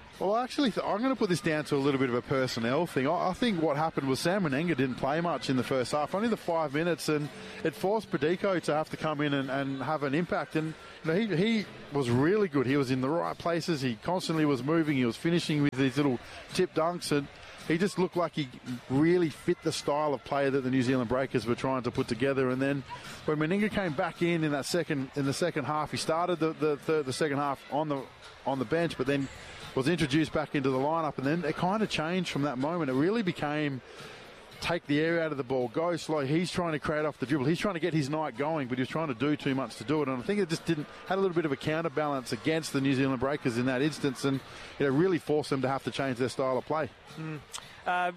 Well, actually, I'm going to put this down to a little bit of a personnel thing. I think what happened was Sam Meninga didn't play much in the first half, only the five minutes, and it forced Padico to have to come in and, and have an impact. And you know, he, he was really good. He was in the right places. He constantly was moving. He was finishing with these little tip dunks, and he just looked like he really fit the style of player that the New Zealand Breakers were trying to put together. And then when Meninga came back in in that second in the second half, he started the the, third, the second half on the on the bench, but then was introduced back into the lineup, and then it kind of changed from that moment. It really became take the air out of the ball, go slow. He's trying to create off the dribble. He's trying to get his night going, but he was trying to do too much to do it. And I think it just didn't had a little bit of a counterbalance against the New Zealand Breakers in that instance, and you know, really forced them to have to change their style of play. Mm. Uh,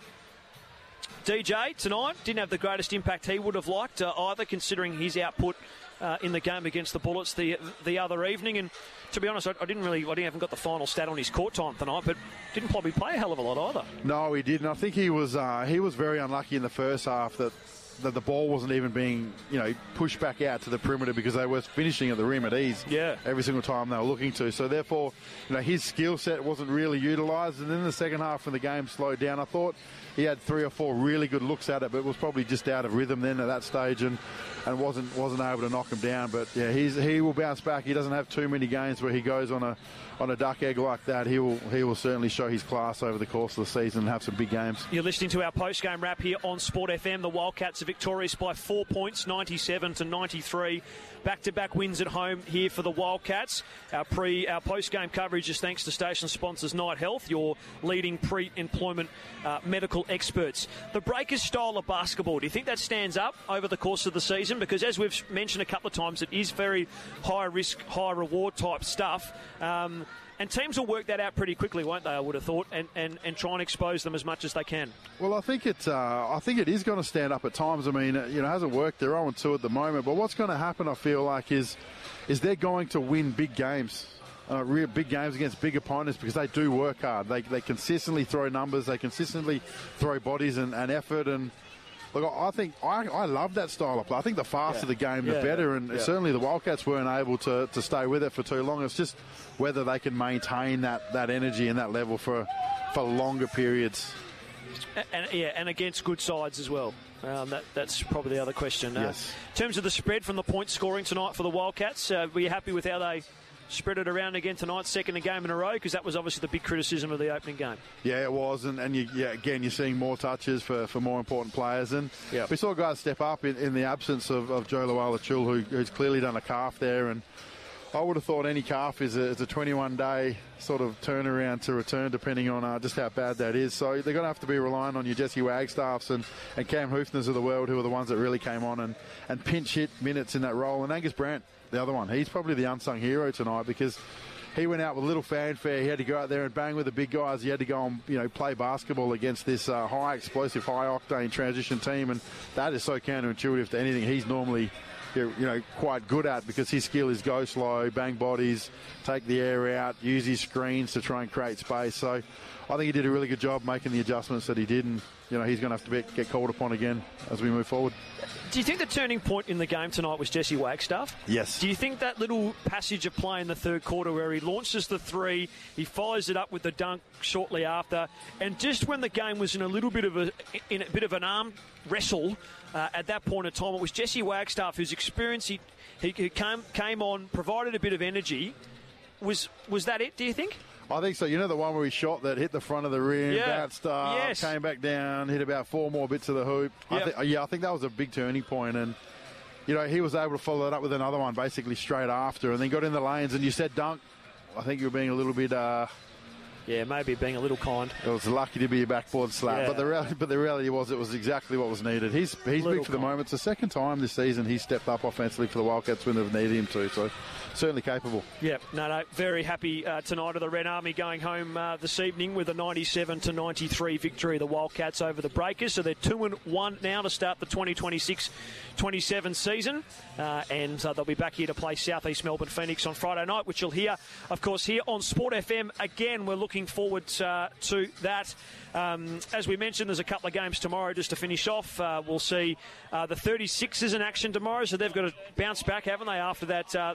D J tonight didn't have the greatest impact he would have liked uh, either, considering his output uh, in the game against the Bullets the the other evening. And to be honest, I, I didn't really, I didn't haven't got the final stat on his court time tonight, but didn't probably play a hell of a lot either. No, he didn't. I think he was uh, he was very unlucky in the first half that that the ball wasn't even being, you know, pushed back out to the perimeter because they were finishing at the rim at ease. Yeah. Every single time they were looking to. So therefore, you know, his skill set wasn't really utilised. And then in the second half when the game slowed down, I thought he had three or four really good looks at it, but was probably just out of rhythm then at that stage and, and wasn't wasn't able to knock him down. But yeah, he's he will bounce back. He doesn't have too many games where he goes on a on a duck egg like that. He will he will certainly show his class over the course of the season and have some big games. You're listening to our post-game wrap here on Sport F M. The Wildcats are victorious by four points, ninety-seven to ninety-three. Back-to-back wins at home here for the Wildcats. Our pre, our post-game coverage is thanks to station sponsors Night Health, your leading pre-employment uh, medical experts. The Breakers' style of basketball, do you think that stands up over the course of the season? Because as we've mentioned a couple of times, it is very high-risk, high-reward type stuff. Um, And teams will work that out pretty quickly, won't they, I would have thought, and, and, and try and expose them as much as they can. Well, I think it, uh, I think it is going to stand up at times. I mean, you know, it hasn't worked. They're oh and two at the moment. But what's going to happen, I feel like, is is they're going to win big games, uh, real big games against big opponents because they do work hard. They they consistently throw numbers. They consistently throw bodies and, and effort. And look, I think I, I love that style of play. I think the faster yeah. the game, the yeah, better. And yeah. certainly the Wildcats weren't able to, to stay with it for too long. It's just whether they can maintain that, that energy and that level for for longer periods. And, and yeah, and against good sides as well. Um, that, that's probably the other question. Yes. Uh, in terms of the spread from the point scoring tonight for the Wildcats, uh, were you happy with how they spread it around again tonight, second game in a row? Because that was obviously the big criticism of the opening game. Yeah, it was. And, and you, yeah, again, you're seeing more touches for, for more important players. And yep. we saw guys step up in, in the absence of, of Joe Luala-Chul, who, who's clearly done a calf there. And I would have thought any calf is a, is a twenty-one day sort of turnaround to return, depending on uh, just how bad that is. So they're going to have to be relying on your Jesse Wagstaffs and, and Cam Hoofners of the world, who are the ones that really came on and, and pinch hit minutes in that role. And Angus Brandt, the other one, he's probably the unsung hero tonight because he went out with a little fanfare. He had to go out there and bang with the big guys. He had to go and, you know, play basketball against this uh, high explosive, high octane transition team, and that is so counterintuitive to anything he's normally, you know, quite good at, because his skill is go slow, bang bodies, take the air out, use his screens to try and create space. So I think he did a really good job making the adjustments that he did, and you know, he's going to have to be, get called upon again as we move forward. Do you think the turning point in the game tonight was Jesse Wagstaff? Yes. Do you think that little passage of play in the third quarter where he launches the three, he follows it up with the dunk shortly after, and just when the game was in a little bit of a in a bit of an arm wrestle uh, at that point of time, it was Jesse Wagstaff whose experience he he came came on, provided a bit of energy. Was was that it? Do you think? I think so. You know the one where he shot that hit the front of the rim, yeah. bounced up, yes. came back down, hit about four more bits of the hoop. Yep. I th- yeah, I think that was a big turning point, and you know he was able to follow it up with another one basically straight after, and then got in the lanes. And you said dunk. I think you were being a little bit. Uh, yeah, maybe being a little kind. It was lucky to be a backboard slap, yeah. but the reality, but the reality was it was exactly what was needed. He's he's big for the moment. It's the second time this season he's stepped up offensively for the Wildcats when they've needed him to. So. Certainly capable. Yeah, no, no, very happy uh, tonight of the Red Army going home uh, this evening with a ninety-seven to ninety-three victory of the Wildcats over the Breakers. So they're two and one now to start the twenty twenty-six twenty-seven season, uh, and uh, they'll be back here to play South East Melbourne Phoenix on Friday night, which you'll hear, of course, here on Sport F M. Again, we're looking forward uh, to that. Um, as we mentioned, there's a couple of games tomorrow just to finish off. Uh, we'll see uh, the thirty-sixers in action tomorrow, so they've got to bounce back, haven't they, after that uh, nail biter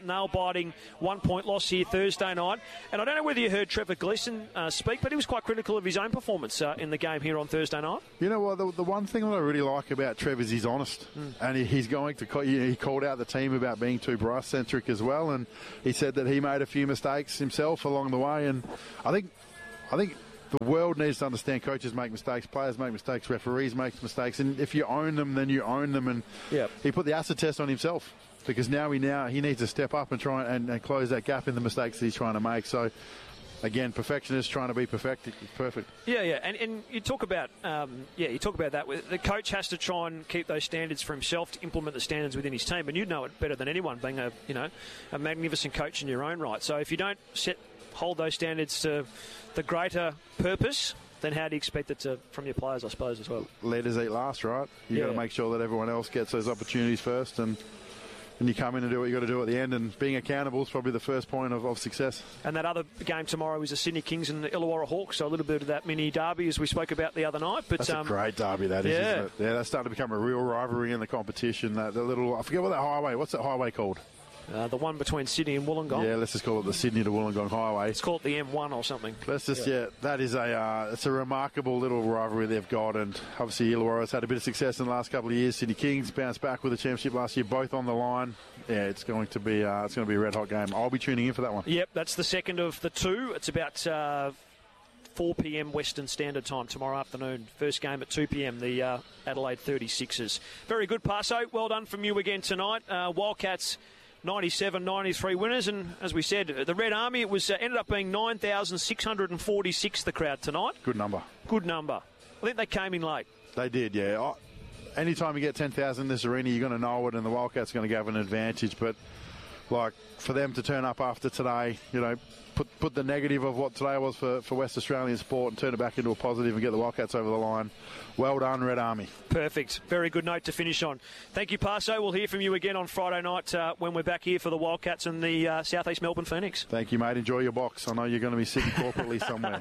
deciding one-point loss here Thursday night. And I don't know whether you heard Trevor Gleeson uh, speak, but he was quite critical of his own performance uh, in the game here on Thursday night. You know what, the, the one thing that I really like about Trevor is he's honest. Mm. And he, he's going to, call, he called out the team about being too Bryce-centric as well. And he said that he made a few mistakes himself along the way. And I think, I think, the world needs to understand coaches make mistakes, players make mistakes, referees make mistakes, and if you own them, then you own them. And yep. he put the acid test on himself because now he now he needs to step up and try and, and close that gap in the mistakes that he's trying to make. So, again, perfectionist trying to be perfect, perfect. Yeah, yeah, and and you talk about um, yeah, you talk about that. The coach has to try and keep those standards for himself to implement the standards within his team, and you know it better than anyone, being a you know a magnificent coach in your own right. So if you don't set hold those standards to the greater purpose, then how do you expect it to from your players, I suppose, as well? Leaders eat last, right? You've yeah. got to make sure that everyone else gets those opportunities first, and and you come in and do what you got to do at the end, and being accountable is probably the first point of, of success. And that other game tomorrow is the Sydney Kings and the Illawarra Hawks, so a little bit of that mini derby as we spoke about the other night. But that's um, a great derby, that is, yeah. isn't it? Yeah, that's starting to become a real rivalry in the competition. That the little, I forget what that highway, what's that highway called? Uh, the one between Sydney and Wollongong. Yeah, let's just call it the Sydney to Wollongong Highway. Let's call it the M one or something. Let's just, yeah, yeah that is a uh, it's a remarkable little rivalry they've got, and obviously Illawarra's had a bit of success in the last couple of years. Sydney Kings bounced back with the championship last year, both on the line. Yeah, it's going to be uh, it's going to be a red hot game. I'll be tuning in for that one. Yep, that's the second of the two. It's about uh, four p.m. Western Standard Time tomorrow afternoon. First game at two p.m. the uh, Adelaide thirty-sixers. Very good, Paso. Well done from you again tonight. Uh, Wildcats ninety-seven ninety-three winners, and as we said, the Red Army, it was uh, ended up being nine thousand six hundred forty-six the crowd tonight. Good number. Good number. I think they came in late. They did, yeah. Oh, anytime you get ten thousand in this arena, you're going to know it, and the Wildcats are going to have an advantage. But, like, for them to turn up after today, you know, put put the negative of what today was for, for West Australian sport and turn it back into a positive and get the Wildcats over the line. Well done, Red Army. Perfect. Very good note to finish on. Thank you, Paso. We'll hear from you again on Friday night uh, when we're back here for the Wildcats and the uh, South East Melbourne Phoenix. Thank you, mate. Enjoy your box. I know you're going to be sitting corporately somewhere.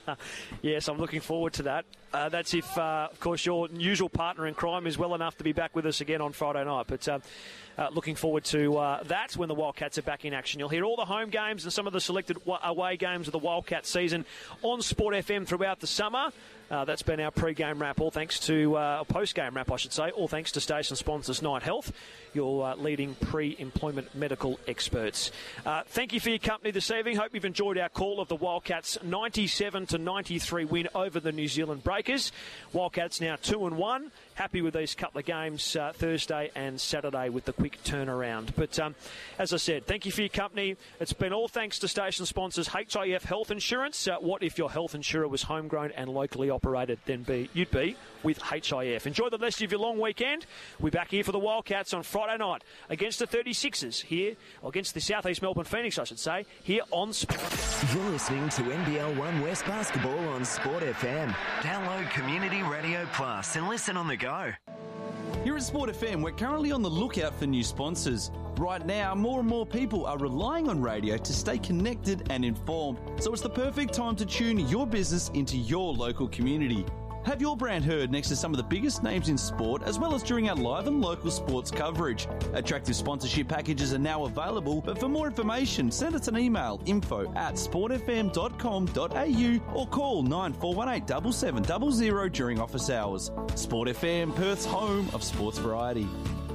Yes, I'm looking forward to that. Uh, that's if, uh, of course, your usual partner in crime is well enough to be back with us again on Friday night. But uh, uh, looking forward to uh, that when the Wildcats are back in action. You'll hear all the home games and some of the selected away games of the Wildcats season on Sport F M throughout the summer. Uh, that's been our pre-game wrap, all thanks to, uh, post-game wrap, I should say, all thanks to station sponsors Night Health, your uh, leading pre-employment medical experts. Uh, thank you for your company this evening. Hope you've enjoyed our call of the Wildcats' ninety-seven to ninety-three win over the New Zealand Breakers. Wildcats now two and one. Happy with these couple of games uh, Thursday and Saturday with the quick turnaround. But um, as I said, thank you for your company. It's been all thanks to station sponsors H I F Health Insurance. Uh, what if your health insurer was homegrown and locally operated? Then be you'd be with H I F. Enjoy the rest of your long weekend. We're back here for the Wildcats on Friday night against the thirty-sixers here, or against the South East Melbourne Phoenix, I should say, here on Sport. You're listening to N B L One West Basketball on Sport F M. Download Community Radio Plus and listen on the go. Here at Sport F M, we're currently on the lookout for new sponsors. Right now, more and more people are relying on radio to stay connected and informed, so it's the perfect time to tune your business into your local community. Have your brand heard next to some of the biggest names in sport, as well as during our live and local sports coverage. Attractive sponsorship packages are now available, but for more information, send us an email, info at sportfm dot com dot a u, or call nine four one eight seven seven zero zero during office hours. Sport F M, Perth's home of sports variety.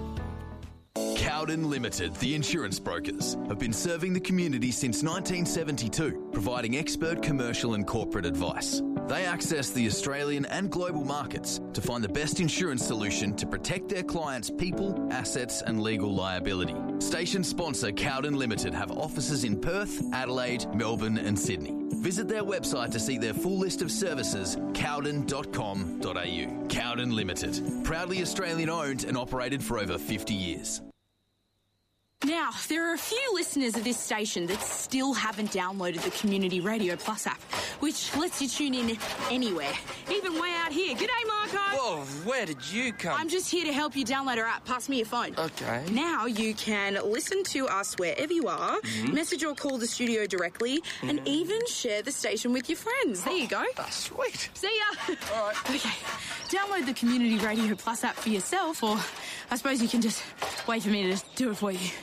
Cowden Limited, the insurance brokers, have been serving the community since nineteen seventy-two, providing expert commercial and corporate advice. They access the Australian and global markets to find the best insurance solution to protect their clients' people, assets and legal liability. Station sponsor Cowden Limited have offices in Perth, Adelaide, Melbourne and Sydney. Visit their website to see their full list of services, cowden dot com dot a u. Cowden Limited, proudly Australian owned and operated for over fifty years. Now, there are a few listeners of this station that still haven't downloaded the Community Radio Plus app, which lets you tune in anywhere, even way out here. G'day, Marco. Whoa, where did you come? I'm just here to help you download our app. Pass me your phone. Okay. Now you can listen to us wherever you are, mm-hmm. message or call the studio directly, mm-hmm. and even share the station with your friends. There you go. Oh, sweet. See ya. All right. Okay. Download the Community Radio Plus app for yourself, or I suppose you can just wait for me to do it for you.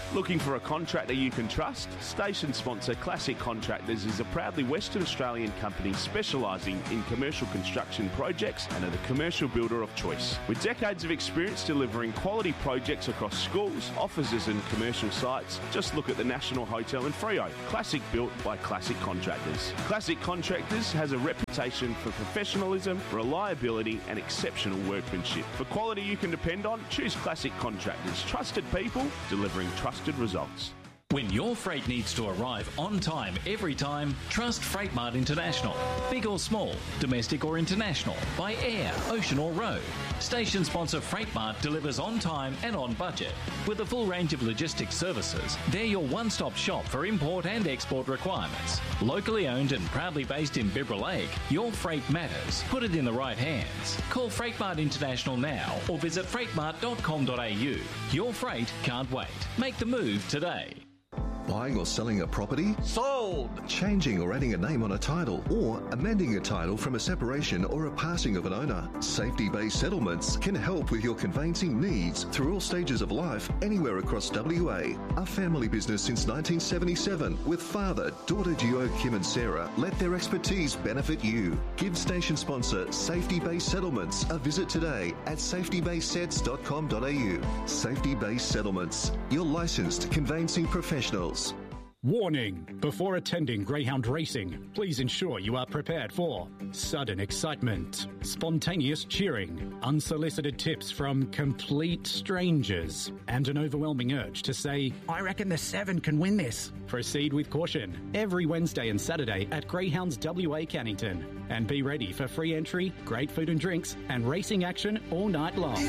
Looking for a contractor you can trust? Station sponsor Classic Contractors is a proudly Western Australian company specialising in commercial construction projects and are the commercial builder of choice. With decades of experience delivering quality projects across schools, offices and commercial sites, just look at the National Hotel in Freo. Classic built by Classic Contractors. Classic Contractors has a reputation for professionalism, reliability and exceptional workmanship. For quality you can depend on, choose Classic Contractors. Trusted people delivering trusted results. When your freight needs to arrive on time every time, trust Freightmart International. Big or small, domestic or international, by air, ocean or road. Station sponsor Freightmart delivers on time and on budget. With a full range of logistics services, they're your one-stop shop for import and export requirements. Locally owned and proudly based in Bibra Lake, your freight matters. Put it in the right hands. Call Freightmart International now or visit freightmart dot com dot a u. Your freight can't wait. Make the move today. Buying or selling a property? Sold! Changing or adding a name on a title, or amending a title from a separation or a passing of an owner. Safety-based settlements can help with your conveyancing needs through all stages of life anywhere across W A. A family business since nineteen seventy-seven with father, daughter duo Kim and Sarah let their expertise benefit you. Give station sponsor Safety-based Settlements a visit today at safety based sets dot com dot a u. Safety-based Settlements, your licensed conveyancing professionals. Warning! Before attending greyhound racing, please ensure you are prepared for sudden excitement, spontaneous cheering, unsolicited tips from complete strangers, and an overwhelming urge to say, I reckon the seven can win this. Proceed with caution every Wednesday and Saturday at Greyhounds W A Cannington. And be ready for free entry, great food and drinks, and racing action all night long.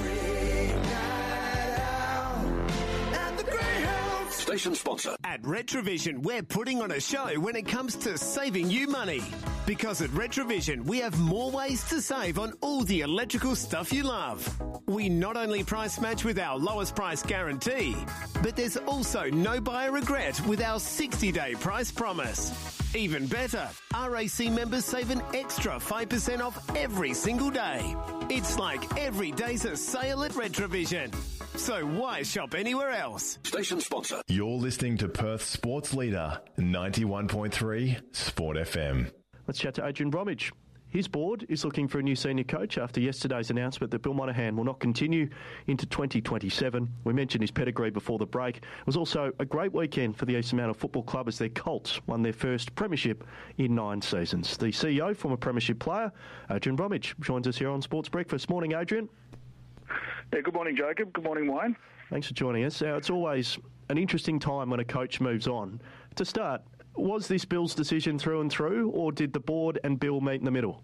Station sponsor. At Retrovision, we're putting on a show when it comes to saving you money. Because at Retrovision, we have more ways to save on all the electrical stuff you love. We not only price match with our lowest price guarantee, but there's also no buyer regret with our sixty-day price promise. Even better, R A C members save an extra five percent off every single day. It's like every day's a sale at Retrovision. So why shop anywhere else? Station sponsor. You're listening to Perth's sports leader, ninety-one point three Sport F M. Let's chat to Adrian Bromwich. His board is looking for a new senior coach after yesterday's announcement that Bill Monahan will not continue into twenty twenty-seven. We mentioned his pedigree before the break. It was also a great weekend for the Eastern Manor Football Club as their Colts won their first premiership in nine seasons. The C E O, former premiership player, Adrian Bromwich, joins us here on Sports Breakfast. Morning, Adrian. Yeah, good morning, Jacob. Good morning, Wayne. Thanks for joining us. Now, it's always an interesting time when a coach moves on. To start, was this Bill's decision through and through, or did the board and Bill meet in the middle?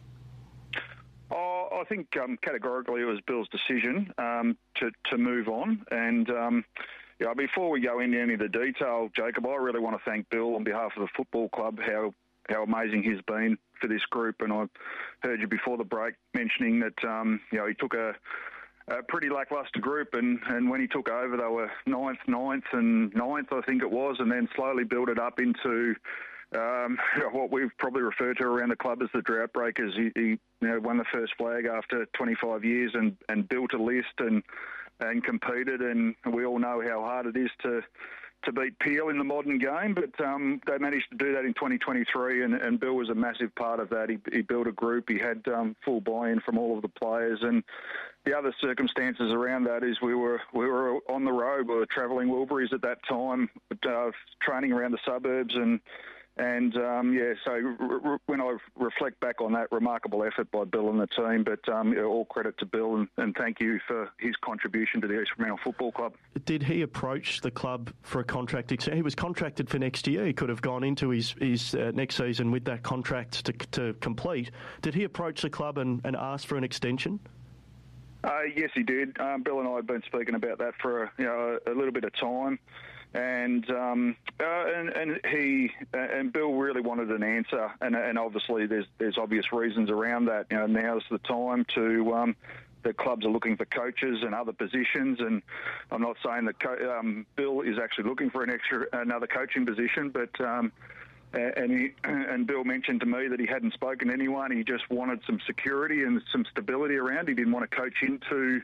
Oh, I think um, categorically it was Bill's decision um, to, to move on. And um, yeah, before we go into any of the detail, Jacob, I really want to thank Bill on behalf of the football club, how how amazing he's been for this group. And I heard you before the break mentioning that um, you know he took a A pretty lacklustre group, and, and when he took over, they were ninth, ninth, and ninth, I think it was, and then slowly built it up into um, what we've probably referred to around the club as the drought breakers. He, he you know, won the first flag after twenty-five years and, and built a list and and competed, and we all know how hard it is to to beat Peel in the modern game, but um, they managed to do that in twenty twenty-three, and, and Bill was a massive part of that. He, he built a group, he had um, full buy-in from all of the players, and the other circumstances around that is we were we were on the road, we were travelling Wilburys at that time, uh, training around the suburbs, and and um, yeah, so r- r- when I reflect back on that, remarkable effort by Bill and the team, but um, all credit to Bill, and, and thank you for his contribution to the East Fremantle Football Club. Did he approach the club for a contract? He was contracted for next year. He could have gone into his, his uh, next season with that contract to, to complete. Did he approach the club and, and ask for an extension? Uh, yes, he did. Um, Bill and I have been speaking about that for you know, a, a little bit of time. And um, uh, and and he uh, and Bill really wanted an answer, and and obviously there's there's obvious reasons around that. You know, now's the time to. Um, the clubs are looking for coaches and other positions, and I'm not saying that co- um, Bill is actually looking for an extra another coaching position, but um, and he, and Bill mentioned to me that he hadn't spoken to anyone. He just wanted some security and some stability around. He didn't want to coach into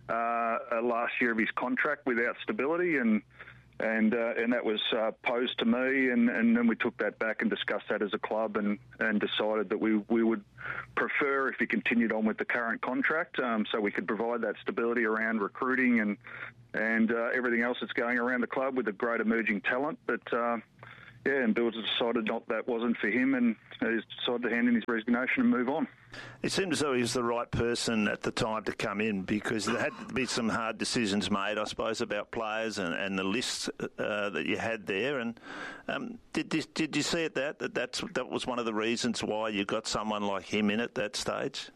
uh, last year of his contract without stability, and and uh, and that was uh, posed to me, and, and then we took that back and discussed that as a club, and, and decided that we, we would prefer if he continued on with the current contract, um, so we could provide that stability around recruiting and and uh, everything else that's going around the club with a great emerging talent. But uh, yeah, and Bill decided not that wasn't for him, and he's decided to hand in his resignation and move on. It seemed as though he was the right person at the time to come in, because there had to be some hard decisions made, I suppose, about players and, and the list uh, that you had there. And um, did, did did you see it that that that's, that was one of the reasons why you got someone like him in at that stage?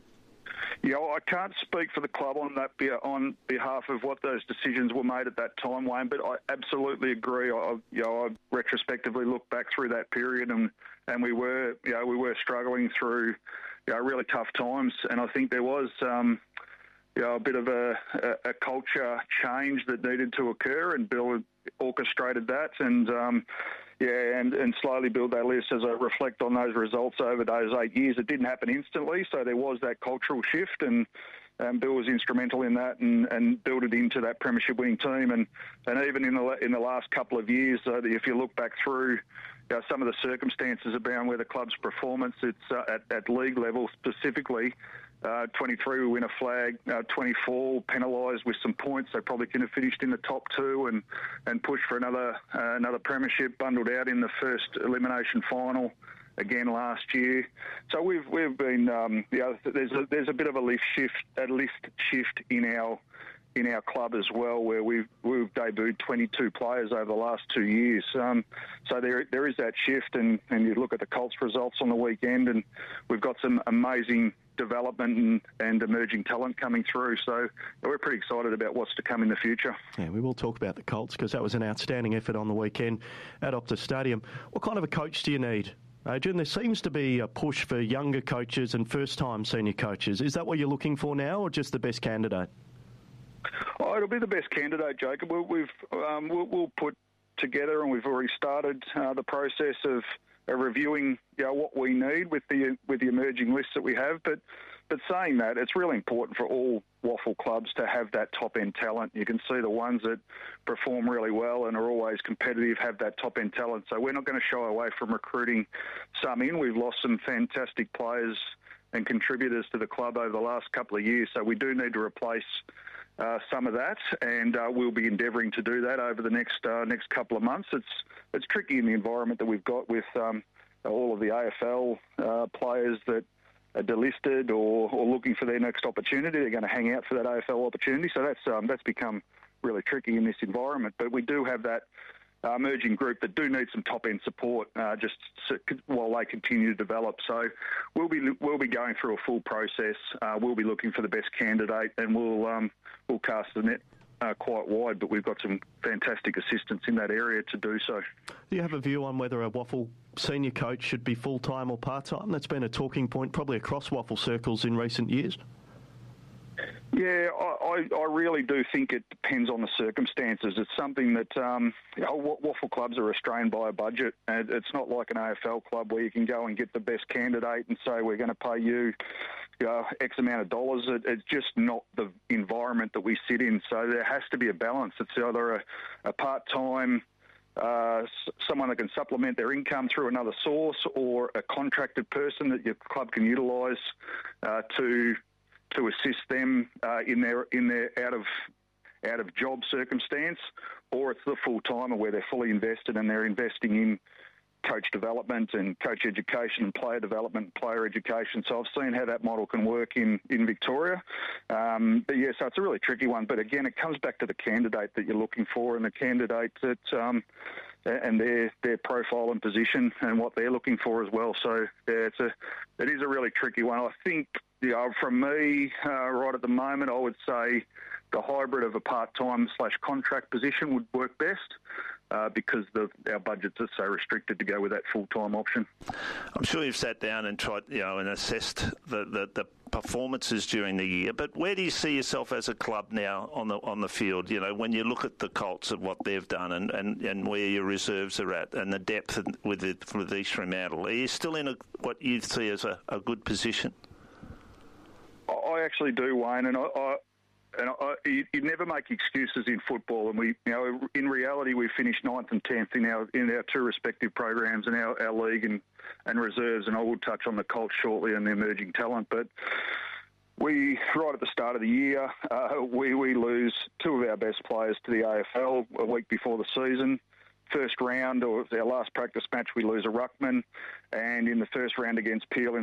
Yeah, well, I can't speak for the club on that on behalf of what those decisions were made at that time, Wayne. But I absolutely agree. I, you know, I retrospectively look back through that period, and, and we were, you know, we were struggling through, you know, really tough times. And I think there was, um, you know, a bit of a, a, a culture change that needed to occur, and Bill orchestrated that, and. Um, Yeah, and, and slowly build that list. As I reflect on those results over those eight years, it didn't happen instantly, so there was that cultural shift, and um, Bill was instrumental in that, and, and built it into that premiership winning team. And, and even in the in the last couple of years, uh, if you look back through you know, some of the circumstances around where the club's performance, it's uh, at, at league level specifically. Uh, twenty-three, we win a flag. Uh, twenty-four, penalised with some points. They probably could have finished in the top two and, and pushed for another uh, another premiership. Bundled out in the first elimination final again last year. So we've we've been um, you know, there's a, there's a bit of a lift shift a lift shift in our in our club as well, where we've we've debuted twenty-two players over the last two years. Um, so there there is that shift, and, and you look at the Colts results on the weekend, and we've got some amazing development and, and emerging talent coming through. So we're pretty excited about what's to come in the future. Yeah, we will talk about the Colts, because that was an outstanding effort on the weekend at Optus Stadium. What kind of a coach do you need, Adrian? There seems to be a push for younger coaches and first-time senior coaches. Is that what you're looking for now, or just the best candidate? Oh, it'll be the best candidate, Jacob. We'll, we've um, we'll, we'll put together, and we've already started uh, the process of uh, reviewing, you know, what we need with the with the emerging lists that we have. But but saying that, it's really important for all waffle clubs to have that top end talent. You can see the ones that perform really well and are always competitive have that top end talent. So we're not going to shy away from recruiting some in. We've lost some fantastic players and contributors to the club over the last couple of years. So we do need to replace Uh, some of that, and uh, we'll be endeavouring to do that over the next uh, next couple of months. It's it's tricky in the environment that we've got with um, all of the A F L uh, players that are delisted or, or looking for their next opportunity. They're going to hang out for that A F L opportunity, so that's um, that's become really tricky in this environment. But we do have that uh, emerging group that do need some top-end support uh, just while they continue to develop. So we'll be we'll be going through a full process. Uh, we'll be looking for the best candidate, and we'll um, we'll cast the net uh, quite wide. But we've got some fantastic assistants in that area to do so. Do you have a view on whether a Waffle senior coach should be full-time or part-time? That's been a talking point probably across Waffle circles in recent years. Yeah, I, I really do think it depends on the circumstances. It's something that um, you know, waffle clubs are restrained by a budget, and it's not like an A F L club where you can go and get the best candidate and say we're going to pay you, you know, X amount of dollars. It, it's just not the environment that we sit in. So there has to be a balance. It's either a, a part-time Uh, someone that can supplement their income through another source, or a contracted person that your club can utilise uh, to to assist them uh, in their in their out of out of job circumstance, or it's the full timer where they're fully invested and they're investing in coach development and coach education and player development, player education. So I've seen how that model can work in in Victoria. Um, but yeah, so it's a really tricky one. But again, it comes back to the candidate that you're looking for, and the candidate that um, and their their profile and position and what they're looking for as well. So yeah, it's a it is a really tricky one. I think. Yeah, from me, uh, right at the moment, I would say the hybrid of a part-time slash contract position would work best. uh, because the, our budgets are so restricted to go with that full-time option. I'm sure you've sat down and tried, you know, and assessed the, the, the performances during the year, but where do you see yourself as a club now on the on the field? You know, when you look at the Colts of what they've done and, and, and where your reserves are at and the depth with it, with East Fremantle, are you still in a, what you see as a, a good position? I actually do, Wayne, and I, I and I, you, you never make excuses in football. And we, you know, in reality, we finished ninth and tenth in our in our two respective programs in our, our league and, and reserves. And I will touch on the Colts shortly and the emerging talent, but we right at the start of the year, uh, we we lose two of our best players to the A F L a week before the season. First round, or our last practice match, we lose a ruckman, and in the first round against Peel in